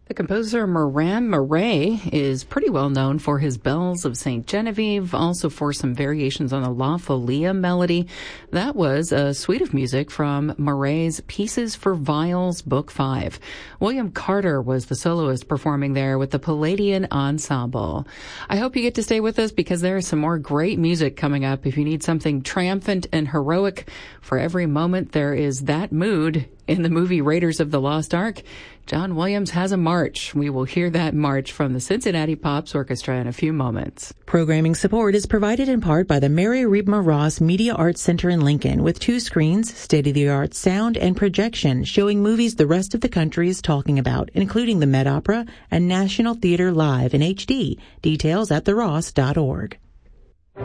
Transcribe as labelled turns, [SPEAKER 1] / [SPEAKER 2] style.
[SPEAKER 1] The composer Morin Marais is pretty well known for his Bells of St. Genevieve, also for some variations on the La Folia melody. That was a suite of music from Marais' Pieces for Viols, Book 5. William Carter was the soloist performing there with the Palladian Ensemble. I hope you get to stay with us because there is some more great music coming up. If you need something triumphant and heroic, for every moment there is that mood in the movie Raiders of the Lost Ark. John Williams has a march. We will hear that march from the Cincinnati Pops Orchestra in a few moments.
[SPEAKER 2] Programming support is provided in part by the Mary Riebma Ross Media Arts Center in Lincoln, with 2 screens, state-of-the-art sound, and projection showing movies the rest of the country is talking about, including the Met Opera and National Theater Live in HD. Details at theross.org.